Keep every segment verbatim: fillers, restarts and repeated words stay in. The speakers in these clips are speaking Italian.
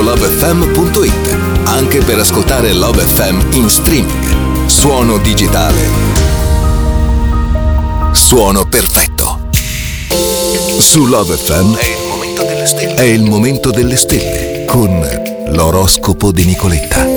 love f m punto it, anche per ascoltare Love F M in streaming. Suono digitale. Suono perfetto. Su Love F M è il momento delle stelle. È il momento delle stelle con l'oroscopo di Nicoletta.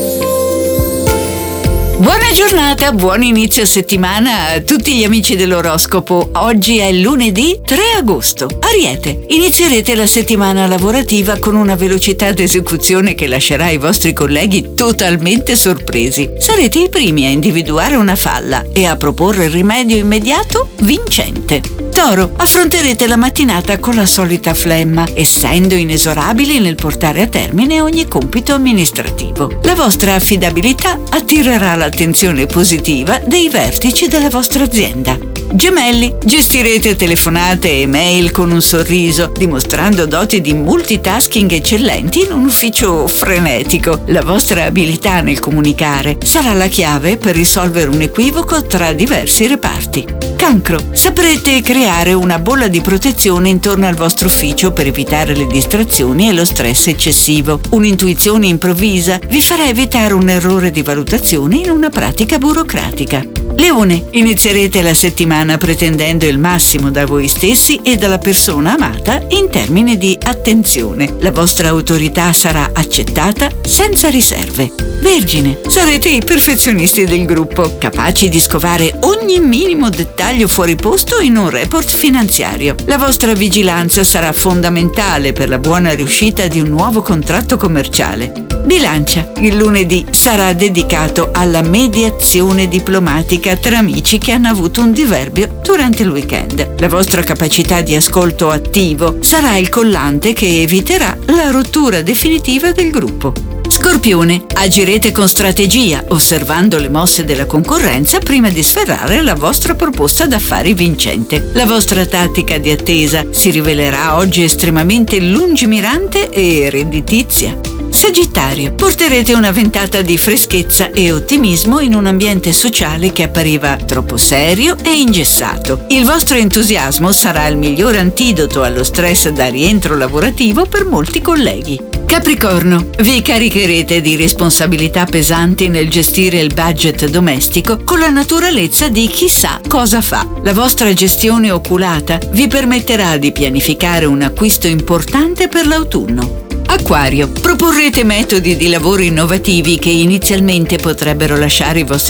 Buona giornata, buon inizio settimana a tutti gli amici dell'oroscopo. Oggi è lunedì tre agosto. Ariete, inizierete la settimana lavorativa con una velocità d'esecuzione che lascerà i vostri colleghi totalmente sorpresi. Sarete i primi a individuare una falla e a proporre il rimedio immediato vincente. Toro, affronterete la mattinata con la solita flemma, essendo inesorabili nel portare a termine ogni compito amministrativo. La vostra affidabilità attirerà l'attenzione positiva dei vertici della vostra azienda. Gemelli, gestirete telefonate e mail con un sorriso, dimostrando doti di multitasking eccellenti in un ufficio frenetico. La vostra abilità nel comunicare sarà la chiave per risolvere un equivoco tra diversi reparti. Cancro, saprete creare una bolla di protezione intorno al vostro ufficio per evitare le distrazioni e lo stress eccessivo. Un'intuizione improvvisa vi farà evitare un errore di valutazione in una pratica burocratica. Leone, inizierete la settimana pretendendo il massimo da voi stessi e dalla persona amata in termini di attenzione. La vostra autorità sarà accettata senza riserve. Vergine, sarete i perfezionisti del gruppo, capaci di scovare ogni minimo dettaglio fuori posto in un report finanziario. La vostra vigilanza sarà fondamentale per la buona riuscita di un nuovo contratto commerciale. Bilancia, il lunedì sarà dedicato alla mediazione diplomatica tra amici che hanno avuto un diverbio durante il weekend. La vostra capacità di ascolto attivo sarà il collante che eviterà la rottura definitiva del gruppo. Scorpione, agirete con strategia, osservando le mosse della concorrenza prima di sferrare la vostra proposta d'affari vincente. La vostra tattica di attesa si rivelerà oggi estremamente lungimirante e redditizia. Sagittario, porterete una ventata di freschezza e ottimismo in un ambiente sociale che appariva troppo serio e ingessato. Il vostro entusiasmo sarà il miglior antidoto allo stress da rientro lavorativo per molti colleghi. Capricorno, vi caricherete di responsabilità pesanti nel gestire il budget domestico con la naturalezza di chi sa cosa fa. La vostra gestione oculata vi permetterà di pianificare un acquisto importante per l'autunno. Acquario, proporrete metodi di lavoro innovativi che inizialmente potrebbero lasciare i vostri